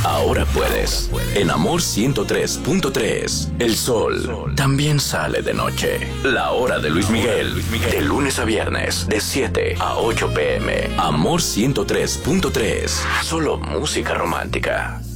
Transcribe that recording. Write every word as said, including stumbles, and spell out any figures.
ahora puedes. En Amor ciento tres punto tres, el sol también sale de noche. La hora de Luis Miguel, de lunes a viernes, de siete a ocho pm. Amor ciento tres punto tres, solo música romántica.